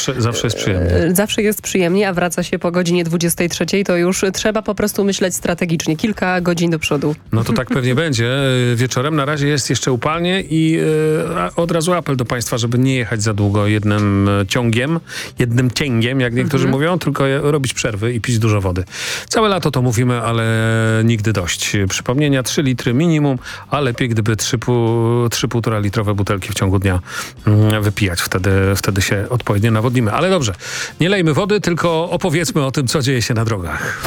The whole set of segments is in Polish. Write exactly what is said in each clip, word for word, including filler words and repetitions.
Zawsze, zawsze jest przyjemnie. Zawsze jest przyjemnie, a wraca się po godzinie dwudziestej trzeciej, to już trzeba po prostu myśleć strategicznie. Kilka godzin do przodu. No to tak pewnie będzie. Wieczorem na razie jest jeszcze upalnie i e, od razu apel do państwa, żeby nie jechać za długo jednym ciągiem, jednym cięgiem, jak niektórzy mhm. mówią, tylko robić przerwy i pić dużo wody. Całe lato to mówimy, ale nigdy dość. Przypomnienia trzy litry minimum, a lepiej gdyby trzy półtora litrowe butelki w ciągu dnia wypijać. Wtedy, wtedy się odpowiednio nawodnimy. Ale dobrze, nie lejmy wody, tylko opowiedzmy o tym, co dzieje się na drogach.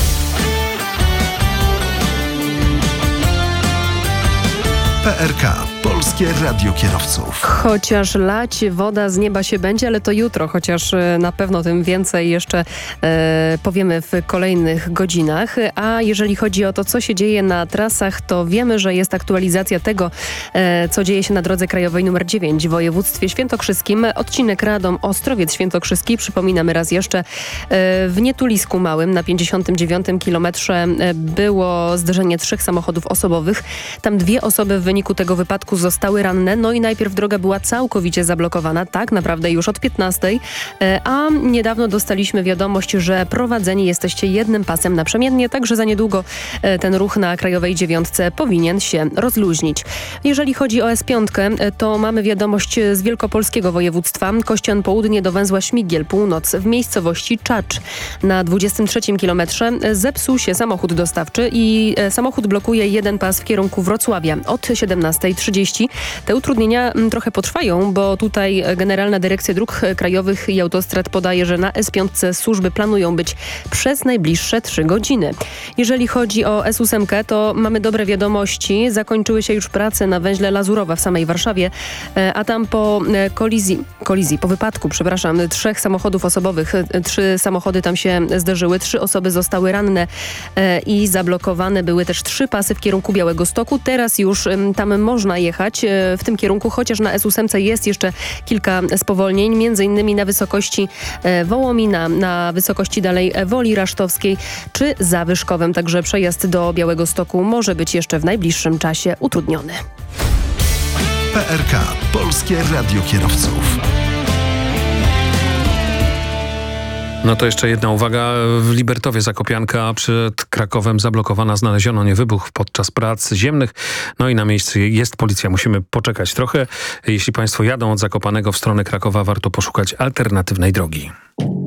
P R K. Polskie Radio Kierowców. Chociaż lać woda z nieba się będzie, ale to jutro, chociaż na pewno tym więcej jeszcze e, powiemy w kolejnych godzinach. A jeżeli chodzi o to, co się dzieje na trasach, to wiemy, że jest aktualizacja tego, e, co dzieje się na drodze krajowej numer dziewięć w województwie świętokrzyskim. Odcinek Radom-Ostrowiec Świętokrzyski. Przypominamy raz jeszcze, e, w Nietulisku Małym na pięćdziesiątym dziewiątym kilometrze było zderzenie trzech samochodów osobowych. Tam dwie osoby w wyniku tego wypadku zostały ranne. No i najpierw droga była całkowicie zablokowana, tak naprawdę już od piętnastej, a niedawno dostaliśmy wiadomość, że prowadzeni jesteście jednym pasem naprzemiennie, także za niedługo ten ruch na Krajowej Dziewiątce powinien się rozluźnić. Jeżeli chodzi o S pięć, to mamy wiadomość z wielkopolskiego województwa. Kościan Południe do węzła Śmigiel Północ w miejscowości Czacz. Na dwudziestym trzecim kilometrze zepsuł się samochód dostawczy i samochód blokuje jeden pas w kierunku Wrocławia od siedemnastej trzydzieści. Te utrudnienia trochę potrwają, bo tutaj Generalna Dyrekcja Dróg Krajowych i Autostrad podaje, że na S pięć służby planują być przez najbliższe trzy godziny. Jeżeli chodzi o S osiem, to mamy dobre wiadomości. Zakończyły się już prace na węźle Lazurowa w samej Warszawie, a tam po kolizji, kolizji, po wypadku, przepraszam, trzech samochodów osobowych, trzy samochody tam się zderzyły, trzy osoby zostały ranne i zablokowane były też trzy pasy w kierunku Białegostoku. Teraz już tam można jechać w tym kierunku, chociaż na S osiem jest jeszcze kilka spowolnień, między innymi na wysokości Wołomina, na wysokości dalej Woli Rasztowskiej czy Zawyszkowem. Także przejazd do Białegostoku może być jeszcze w najbliższym czasie utrudniony. P R K. Polskie Radio Kierowców. No to jeszcze jedna uwaga. W Libertowie Zakopianka przed Krakowem zablokowana. Znaleziono niewybuch podczas prac ziemnych. No i na miejscu jest policja. Musimy poczekać trochę. Jeśli państwo jadą od Zakopanego w stronę Krakowa, warto poszukać alternatywnej drogi.